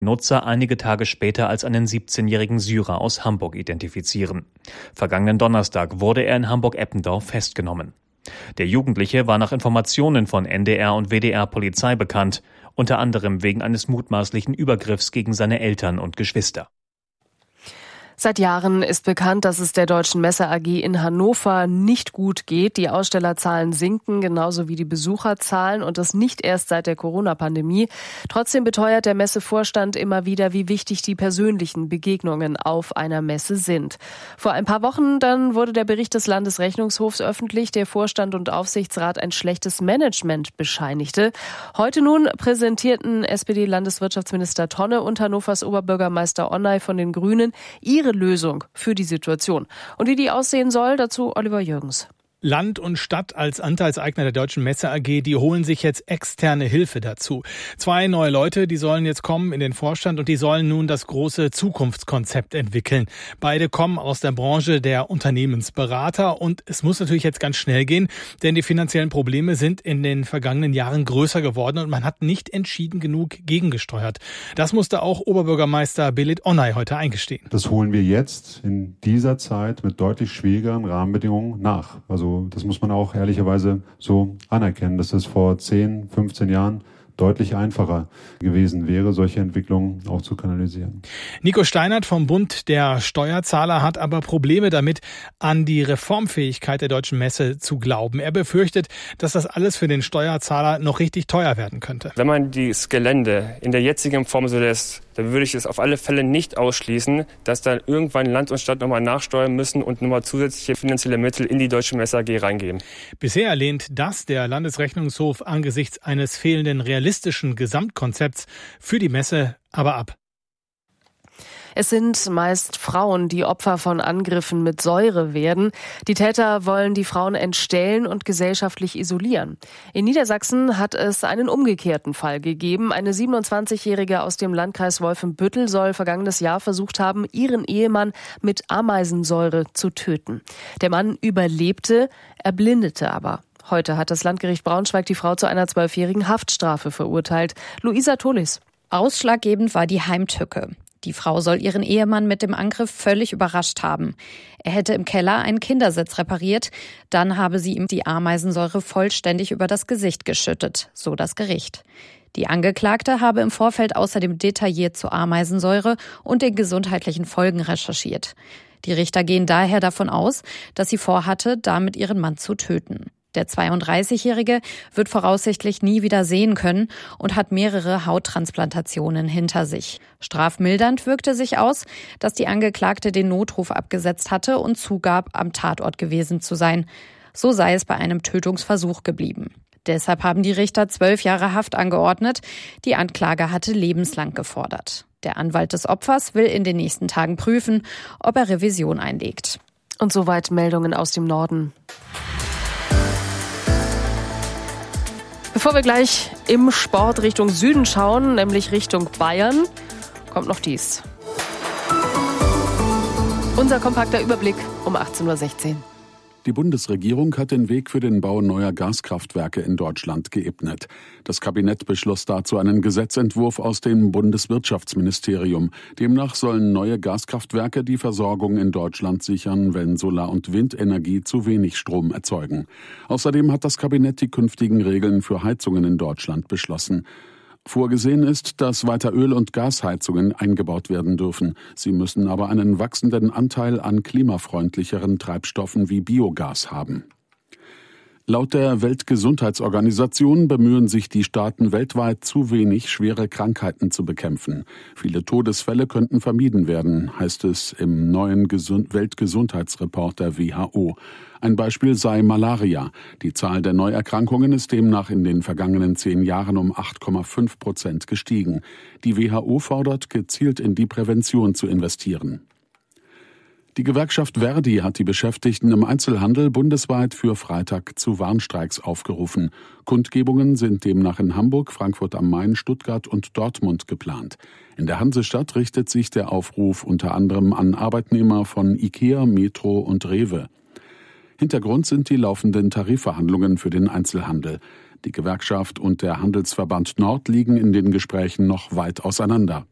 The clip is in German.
Nutzer einige Tage später als einen 17-jährigen Syrer aus Hamburg identifizieren. Vergangenen Donnerstag wurde er in Hamburg-Eppendorf festgenommen. Der Jugendliche war nach Informationen von NDR und WDR Polizei bekannt, unter anderem wegen eines mutmaßlichen Übergriffs gegen seine Eltern und Geschwister. Seit Jahren ist bekannt, dass es der Deutschen Messe AG in Hannover nicht gut geht. Die Ausstellerzahlen sinken, genauso wie die Besucherzahlen, und das nicht erst seit der Corona-Pandemie. Trotzdem beteuert der Messevorstand immer wieder, wie wichtig die persönlichen Begegnungen auf einer Messe sind. Vor ein paar Wochen dann wurde der Bericht des Landesrechnungshofs öffentlich, der Vorstand und Aufsichtsrat ein schlechtes Management bescheinigte. Heute nun präsentierten SPD-Landeswirtschaftsminister Tonne und Hannovers Oberbürgermeister Onay von den Grünen ihre Lösung für die Situation. Und wie die aussehen soll, dazu Oliver Jürgens. Land und Stadt als Anteilseigner der Deutschen Messe AG, die holen sich jetzt externe Hilfe dazu. 2 neue Leute, die sollen jetzt kommen in den Vorstand und die sollen nun das große Zukunftskonzept entwickeln. Beide kommen aus der Branche der Unternehmensberater und es muss natürlich jetzt ganz schnell gehen, denn die finanziellen Probleme sind in den vergangenen Jahren größer geworden und man hat nicht entschieden genug gegengesteuert. Das musste auch Oberbürgermeister Belit Onay heute eingestehen. Das holen wir jetzt in dieser Zeit mit deutlich schwierigeren Rahmenbedingungen nach. Also das muss man auch ehrlicherweise so anerkennen, dass es vor 10, 15 Jahren deutlich einfacher gewesen wäre, solche Entwicklungen auch zu kanalisieren. Nico Steinert vom Bund der Steuerzahler hat aber Probleme damit, an die Reformfähigkeit der Deutschen Messe zu glauben. Er befürchtet, dass das alles für den Steuerzahler noch richtig teuer werden könnte. Wenn man das Gelände in der jetzigen Form so lässt, dann würde ich es auf alle Fälle nicht ausschließen, dass dann irgendwann Land und Stadt nochmal nachsteuern müssen und nochmal zusätzliche finanzielle Mittel in die Deutsche Messe AG reingeben. Bisher lehnt das der Landesrechnungshof angesichts eines fehlenden realistischen Gesamtkonzepts für die Messe aber ab. Es sind meist Frauen, die Opfer von Angriffen mit Säure werden. Die Täter wollen die Frauen entstellen und gesellschaftlich isolieren. In Niedersachsen hat es einen umgekehrten Fall gegeben. Eine 27-Jährige aus dem Landkreis Wolfenbüttel soll vergangenes Jahr versucht haben, ihren Ehemann mit Ameisensäure zu töten. Der Mann überlebte, erblindete aber. Heute hat das Landgericht Braunschweig die Frau zu einer 12-jährigen Haftstrafe verurteilt. Luisa Tolis. Ausschlaggebend war die Heimtücke. Die Frau soll ihren Ehemann mit dem Angriff völlig überrascht haben. Er hätte im Keller einen Kindersitz repariert, dann habe sie ihm die Ameisensäure vollständig über das Gesicht geschüttet, so das Gericht. Die Angeklagte habe im Vorfeld außerdem detailliert zur Ameisensäure und den gesundheitlichen Folgen recherchiert. Die Richter gehen daher davon aus, dass sie vorhatte, damit ihren Mann zu töten. Der 32-Jährige wird voraussichtlich nie wieder sehen können und hat mehrere Hauttransplantationen hinter sich. Strafmildernd wirkte sich aus, dass die Angeklagte den Notruf abgesetzt hatte und zugab, am Tatort gewesen zu sein. So sei es bei einem Tötungsversuch geblieben. Deshalb haben die Richter 12 Jahre Haft angeordnet. Die Anklage hatte lebenslang gefordert. Der Anwalt des Opfers will in den nächsten Tagen prüfen, ob er Revision einlegt. Und soweit Meldungen aus dem Norden. Bevor wir gleich im Sport Richtung Süden schauen, nämlich Richtung Bayern, kommt noch dies. Unser kompakter Überblick um 18.16 Uhr. Die Bundesregierung hat den Weg für den Bau neuer Gaskraftwerke in Deutschland geebnet. Das Kabinett beschloss dazu einen Gesetzentwurf aus dem Bundeswirtschaftsministerium. Demnach sollen neue Gaskraftwerke die Versorgung in Deutschland sichern, wenn Solar- und Windenergie zu wenig Strom erzeugen. Außerdem hat das Kabinett die künftigen Regeln für Heizungen in Deutschland beschlossen. Vorgesehen ist, dass weiter Öl- und Gasheizungen eingebaut werden dürfen. Sie müssen aber einen wachsenden Anteil an klimafreundlicheren Treibstoffen wie Biogas haben. Laut der Weltgesundheitsorganisation bemühen sich die Staaten weltweit zu wenig, schwere Krankheiten zu bekämpfen. Viele Todesfälle könnten vermieden werden, heißt es im neuen Weltgesundheitsreport der WHO. Ein Beispiel sei Malaria. Die Zahl der Neuerkrankungen ist demnach in den vergangenen 10 Jahren um 8,5% gestiegen. Die WHO fordert, gezielt in die Prävention zu investieren. Die Gewerkschaft Verdi hat die Beschäftigten im Einzelhandel bundesweit für Freitag zu Warnstreiks aufgerufen. Kundgebungen sind demnach in Hamburg, Frankfurt am Main, Stuttgart und Dortmund geplant. In der Hansestadt richtet sich der Aufruf unter anderem an Arbeitnehmer von IKEA, Metro und Rewe. Hintergrund sind die laufenden Tarifverhandlungen für den Einzelhandel. Die Gewerkschaft und der Handelsverband Nord liegen in den Gesprächen noch weit auseinander.